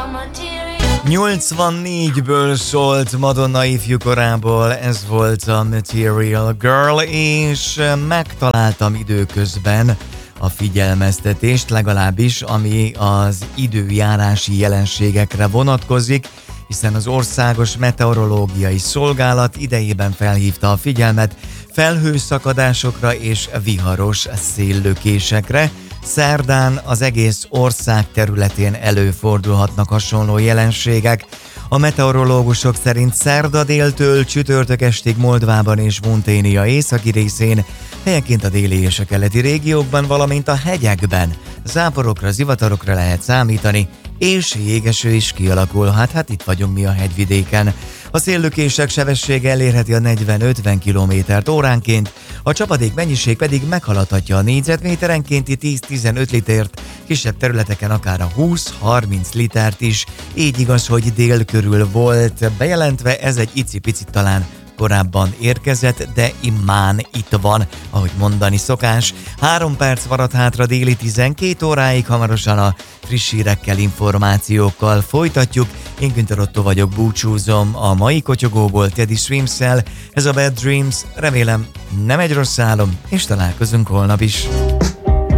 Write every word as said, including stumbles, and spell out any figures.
nyolcvannégyből szólt Madonna ifjúkorából, ez volt a Material Girl, és megtaláltam időközben a figyelmeztetést, legalábbis ami az időjárási jelenségekre vonatkozik, hiszen az Országos Meteorológiai Szolgálat idejében felhívta a figyelmet felhőszakadásokra és viharos széllökésekre. Szerdán az egész ország területén előfordulhatnak hasonló jelenségek. A meteorológusok szerint szerda déltől csütörtök estig Moldvában és Munténia északi részén, helyenként a déli és a keleti régiókban, valamint a hegyekben záporokra, zivatarokra lehet számítani, és jégeső is kialakulhat, hát itt vagyunk mi a hegyvidéken. A széllökések sebessége elérheti a negyven-ötven kilométert óránként, a csapadék mennyiség pedig meghaladhatja a négyzetméterenkénti tíz-tizenöt litert, kisebb területeken akár a húsz-harminc litert is. Így igaz, hogy dél körül volt bejelentve, ez egy icipicit talán korábban érkezett, de immán itt van, ahogy mondani szokás. Három perc maradt hátra déli tizenkét óráig, hamarosan a friss hírekkel, információkkal folytatjuk. Én Günther Otto vagyok, búcsúzom a mai kotyogóból Teddy Swims-szel. Ez a Bad Dreams, remélem nem egy rossz álom, és találkozunk holnap is.